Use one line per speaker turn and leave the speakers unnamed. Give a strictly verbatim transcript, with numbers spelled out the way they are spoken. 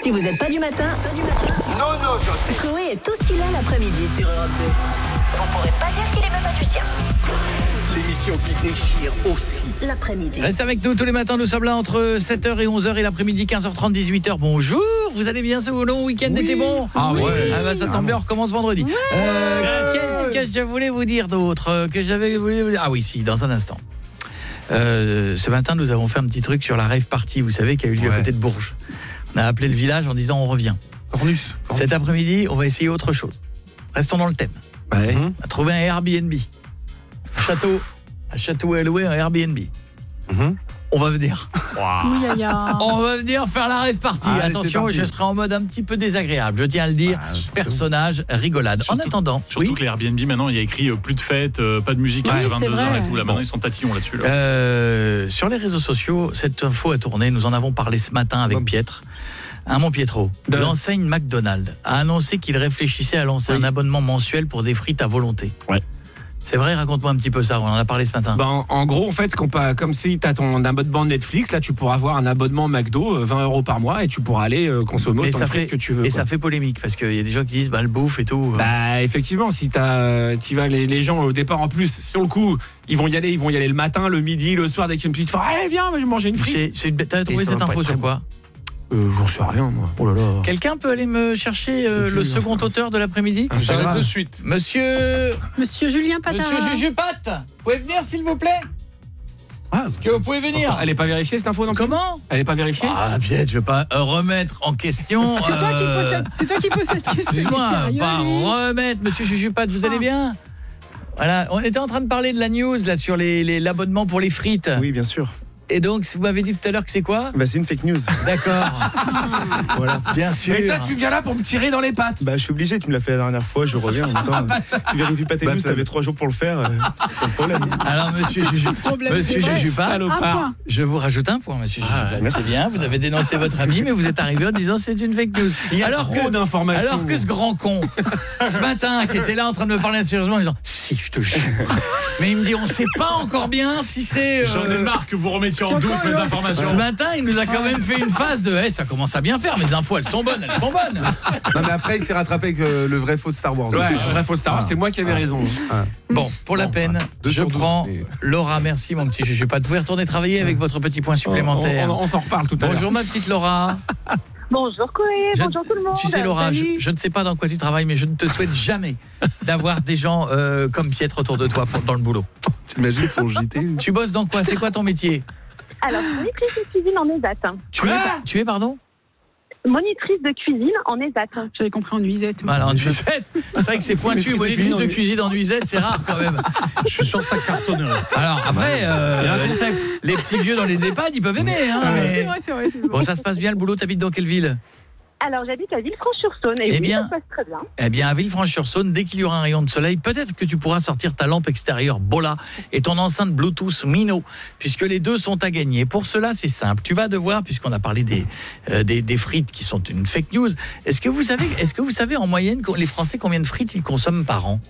Si vous n'êtes pas du matin, pas du matin.
Non, non, Johnny.
Coé est aussi là l'après-midi sur Europe deux. Vous pourrez pas dire qu'il est même pas du sien.
L'émission qui déchire aussi.
L'après-midi.
Reste avec nous tous les matins, nous sommes là entre sept heures et onze heures et l'après-midi quinze heures trente, dix-huit heures. Bonjour, vous allez bien, ce long week-end
Oui.
était bon?
Ah oui.
Ah bah ça tombe bien, on recommence vendredi.
Ouais.
Euh, qu'est-ce que je voulais vous dire d'autre euh, que j'avais voulu vous dire? Ah oui, si, dans un instant. Euh, ce matin, nous avons fait un petit truc sur la rave party, vous savez, qui a eu lieu
Ouais.
à côté de Bourges. On a appelé le village en disant on revient.
Cornus.
Cet après-midi, on va essayer autre chose. Restons dans le thème.
Ouais.
On a trouvé un Airbnb. Château, un château à louer, un Airbnb.
Mhm.
On va venir.
Oui, aïe, aïe.
On va venir faire la rave party.
Allez,
Attention,
c'est parti.
je serai en mode un petit peu désagréable, je tiens à le dire.
Ah,
Personnage, rigolade.
Surtout-
en attendant,
Surtout
oui.
que les Airbnb, maintenant, il y a écrit euh, plus de fêtes, euh, pas de musique
Oui,
après
c'est
vingt-deux heures
vrai.
et tout. Là, maintenant,
Bon.
ils sont tatillons là-dessus. Là.
Euh, sur les réseaux sociaux, cette info a tourné. Nous en avons parlé ce matin avec
Bon.
Pietre. Hein, mon Pietro,
De-
l'enseigne McDonald's a annoncé qu'il réfléchissait à lancer
Oui.
un abonnement mensuel pour des frites à volonté.
Ouais.
C'est vrai, raconte-moi un petit peu ça, on en a parlé ce matin.
Ben, en, en gros, en fait, qu'on pa- comme si tu as ton abonnement Netflix, là, tu pourras avoir un abonnement McDo, euh, vingt euros par mois, et tu pourras aller euh, consommer
Mais
autant
ça
de frites
fait-
que tu veux.
Et
quoi.
ça fait polémique, parce qu'il y a des gens qui disent, bah, le bouffe et tout. euh,
Bah, effectivement, si t'as, tu vas, les, les gens au départ, en plus, sur le coup, ils vont y aller, ils vont y aller le matin, le midi, le soir, dès qu'il y a une petite fois, allez, viens, je vais manger une frite.
c'est- c'est une bête- T'as trouvé
ça
cette
va pas
info
être
sur
très
quoi?
Euh, j'en sais rien, moi. Oh là là.
Quelqu'un peut aller me chercher euh,
Je sais plus,
le
non,
second
ça-
auteur de l'après-midi?
Instagram.
de suite.
Monsieur...
Monsieur Julien Patara.
Monsieur Jujupat, vous pouvez venir s'il vous plaît?
Ah,
Est-ce que vous pouvez venir?
Elle est pas vérifiée, cette info, non?
Comment?
Elle est pas vérifiée?
Ah, Piet, je vais pas euh, remettre en question.
C'est toi qui
euh,
poses cette, c'est toi qui poses cette question.
Excuse-moi,
Sérieux,
pas
lui
remettre, monsieur Jujupat, vous allez
Ah.
bien? Voilà, on était en train de parler de la news là sur les, les- l'abonnement pour les frites.
Oui, bien sûr.
Et donc, vous m'avez dit tout à l'heure que c'est quoi?
Bah, c'est une fake news.
D'accord,
Voilà.
bien sûr.
Et toi, tu viens là pour me tirer dans les pattes.
Bah, je suis obligé, tu me l'as fait la dernière fois, je reviens en même temps. Tu vérifies pas tes
Bah,
news,
t'as-
t'avais trois jours pour le faire, euh, c'est pas le problème.
Alors, monsieur, Juju-
Problème,
monsieur
c'est vrai.
Jujupat,
Un
Salopard.
point.
je vous rajoute un point, monsieur
Ah,
Jujupat.
merci.
C'est bien, vous avez dénoncé votre ami, mais vous êtes arrivé en disant c'est une fake news.
Il y a
alors
trop
que,
d'informations.
alors que ce grand con, ce matin, qui était là en train de me parler sérieusement, en disant si, je te jure. Mais il me dit on sait pas encore bien si c'est. euh,
J'en ai marre que vous remettiez en
Tu
doute
entends,
mes
là
informations.
Ce matin, il nous a quand même fait une phase de hey, ça commence à bien faire, mes infos elles sont bonnes, elles sont bonnes.
Non mais après il s'est rattrapé avec euh, le vrai faux de Star Wars.
Ouais, bref, faut Star Wars, c'est moi qui avais raison.
Bon, pour la
Bon,
peine,
deux
je
sur douze,
prends
mais-
Laura, merci mon petit Jujupat. Vous pouvez retourner travailler avec votre petit point
On,
supplémentaire.
on- on s'en reparle tout à l'heure.
Bonjour ma petite Laura.
Bonjour Coé,
Je-
bonjour tout le monde.
Tu sais Laura, je,
Salut.
je ne sais pas dans quoi tu travailles, mais je ne te souhaite jamais d'avoir des gens euh, comme Pietre autour de toi pour- dans le boulot.
T'imagines son J T?
Tu bosses dans quoi? C'est quoi ton métier?
Alors, monitrice de cuisine en E S A T.
Tu es, tu es pardon?
Monitrice de cuisine en E S A T.
J'avais compris en nuisette.
Voilà, en nuisette. C'est vrai que c'est pointu.
Maîtrise de
Monitrice
cuisine
de
en-
cuisine en nuisette, c'est rare quand même.
Je suis sur sa cartonnerie.
Alors après, euh,
Il y a un concept.
les petits vieux dans les EHPAD, ils peuvent aimer. Hein,
Ah,
mais-
c'est vrai, c'est vrai. c'est
Bon,
vrai.
ça se passe bien le boulot. T'habites dans quelle ville?
Alors, j'habite à Villefranche-sur-Saône et
Eh
oui,
bien.
ça se passe très bien.
Eh bien, à Villefranche-sur-Saône, dès qu'il y aura un rayon de soleil, peut-être que tu pourras sortir ta lampe extérieure Bola et ton enceinte Bluetooth Mino, puisque les deux sont à gagner. Pour cela, c'est simple. Tu vas devoir, puisqu'on a parlé des, euh, des, des frites qui sont une fake news, est-ce que vous savez, est-ce que vous savez en moyenne les Français combien de frites ils consomment par an?